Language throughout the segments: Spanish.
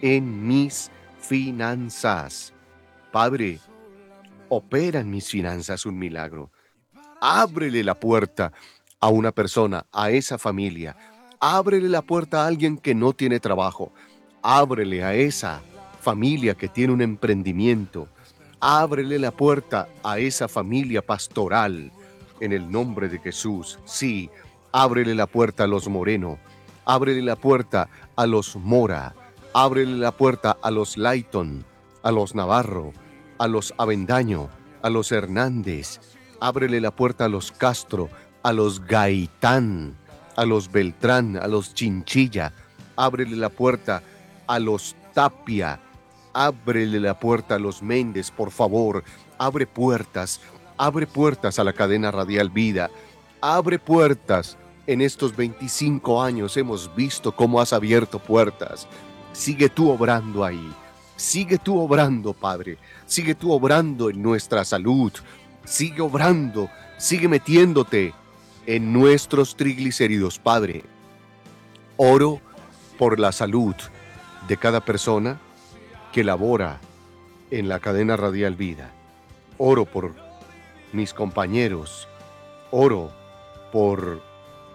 en mis finanzas. Padre, opera en mis finanzas un milagro. Ábrele la puerta a una persona, a esa familia. Ábrele la puerta a alguien que no tiene trabajo. Ábrele a esa familia que tiene un emprendimiento. Ábrele la puerta a esa familia pastoral. En el nombre de Jesús, sí. Ábrele la puerta a los Moreno. Ábrele la puerta a los Mora. Ábrele la puerta a los Layton, a los Navarro, a los Avendaño, a los Hernández. Ábrele la puerta a los Castro, a los Gaitán, a los Beltrán, a los Chinchilla. Ábrele la puerta a los Tapia. Ábrele la puerta a los Méndez, por favor. Abre puertas a la cadena Radial Vida. Abre puertas. En estos 25 años hemos visto cómo has abierto puertas. Sigue tú obrando ahí. Sigue tú obrando, Padre. Sigue tú obrando en nuestra salud. Sigue obrando. Sigue metiéndote en nuestros triglicéridos, Padre. Oro por la salud de cada persona que labora en la cadena Radial Vida. Oro por mis compañeros. Oro por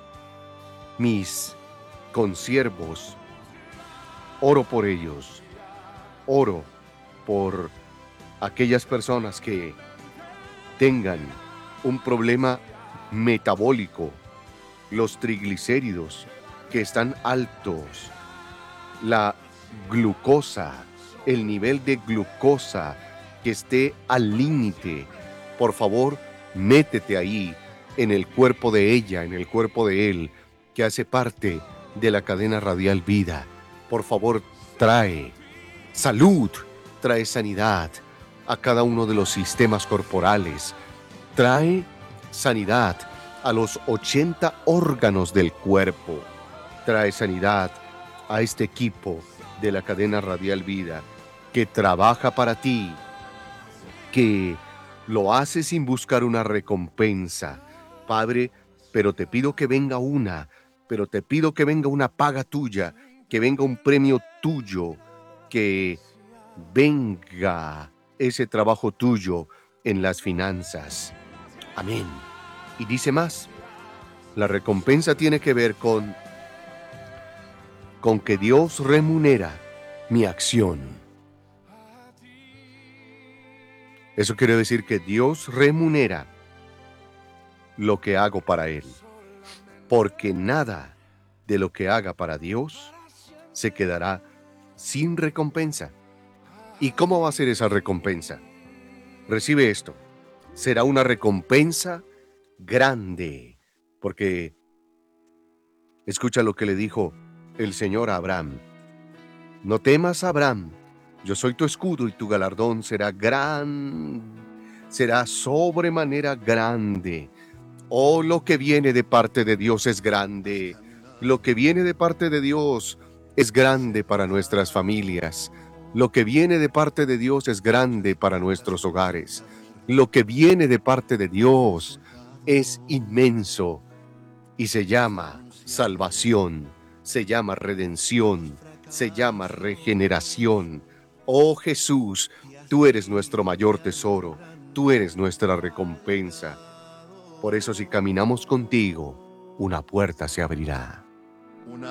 mis consiervos. Oro por ellos. Oro por aquellas personas que tengan un problema metabólico, los triglicéridos que están altos, la glucosa, el nivel de glucosa que esté al límite. Por favor, métete ahí en el cuerpo de ella, en el cuerpo de él, que hace parte de la cadena Radial Vida. Por favor, trae salud, trae sanidad a cada uno de los sistemas corporales. Trae sanidad a los 80 órganos del cuerpo. Trae sanidad a este equipo de la cadena Radial Vida que trabaja para ti, que lo hace sin buscar una recompensa. Padre, pero te pido que venga una paga tuya, que venga un premio tuyo, que venga ese trabajo tuyo en las finanzas. Amén. Y dice más, la recompensa tiene que ver con que Dios remunera mi acción. Eso quiere decir que Dios remunera lo que hago para Él, porque nada de lo que haga para Dios se quedará sin recompensa. ¿Y cómo va a ser esa recompensa? Recibe esto. Será una recompensa grande, porque escucha lo que le dijo el Señor a Abraham. No temas, Abraham, yo soy tu escudo y tu galardón será sobremanera grande. Oh, lo que viene de parte de Dios es grande. Lo que viene de parte de Dios es grande para nuestras familias. Lo que viene de parte de Dios es grande para nuestros hogares. Lo que viene de parte de Dios es inmenso y se llama salvación, se llama redención, se llama regeneración. Oh Jesús, tú eres nuestro mayor tesoro, tú eres nuestra recompensa. Por eso si caminamos contigo, una puerta se abrirá.